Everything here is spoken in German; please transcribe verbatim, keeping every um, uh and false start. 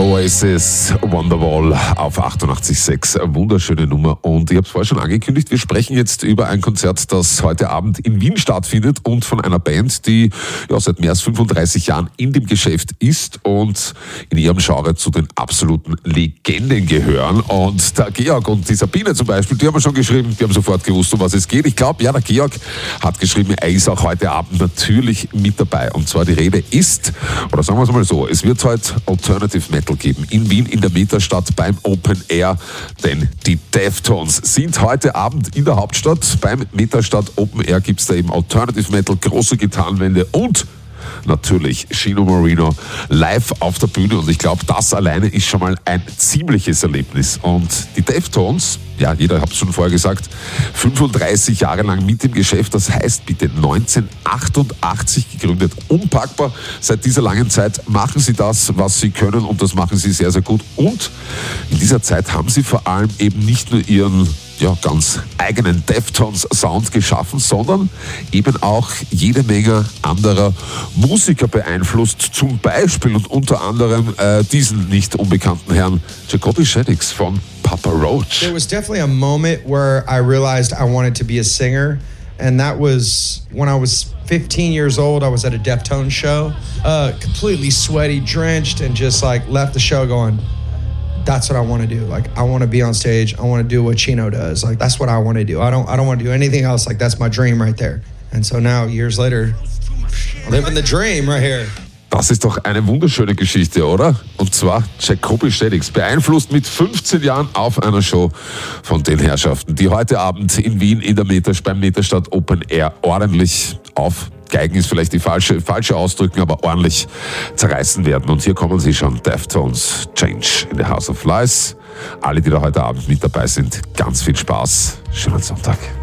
Oasis, Wonderwall auf achtundachtzig Komma sechs. Eine wunderschöne Nummer. Und ich habe es vorher schon angekündigt, wir sprechen jetzt über ein Konzert, das heute Abend in Wien stattfindet und von einer Band, die ja seit mehr als fünfunddreißig Jahren in dem Geschäft ist und in ihrem Genre zu den absoluten Legenden gehören. Und der Georg und die Sabine zum Beispiel, die haben schon geschrieben, die haben sofort gewusst, um was es geht. Ich glaube, ja, der Georg hat geschrieben, er ist auch heute Abend natürlich mit dabei. Und zwar die Rede ist, oder sagen wir es mal so, es wird heute Alternative Metal geben in Wien in der Metastadt beim Open Air, denn die Deftones sind heute Abend in der Hauptstadt. Beim Metastadt Open Air gibt es da eben Alternative Metal, große Gitarrenwände und natürlich Chino Moreno live auf der Bühne, und ich glaube, das alleine ist schon mal ein ziemliches Erlebnis. Und die Deftones, ja, jeder hat es schon vorher gesagt, fünfunddreißig Jahre lang mit dem Geschäft, das heißt bitte neunzehnhundertachtundachtzig gegründet, unpackbar. Seit dieser langen Zeit machen sie das, was sie können, und das machen sie sehr, sehr gut. Und in dieser Zeit haben sie vor allem eben nicht nur ihren ja, ganz eigenen Deftones-Sound geschaffen, sondern eben auch jede Menge anderer Musiker beeinflusst, zum Beispiel und unter anderem äh, diesen nicht unbekannten Herrn Jacoby Shaddix von Papa Roach. There was definitely a moment where I realized I wanted to be a singer, and that was when I was fifteen years old. I was at a Deftones show, uh, completely sweaty, drenched, and just like left the show going, that's what I want to do. Like, I want to be on stage. I want to do what Chino does. Like, that's what I want to do. I don't I don't want to do anything else. Like, that's my dream right there. And so now, years later, living the dream right here. Das ist doch eine wunderschöne Geschichte, oder? Und zwar Jacoby Shaddix, beeinflusst mit fünfzehn Jahren auf einer Show von den Herrschaften, die heute Abend in Wien in der Metas, beim Metastadt Open Air ordentlich auf Geigen ist vielleicht die falsche, falsche Ausdrücken, aber ordentlich zerreißen werden. Und hier kommen sie schon, Deftones, Change in the House of Lies. Alle, die da heute Abend mit dabei sind, ganz viel Spaß. Schönen Sonntag.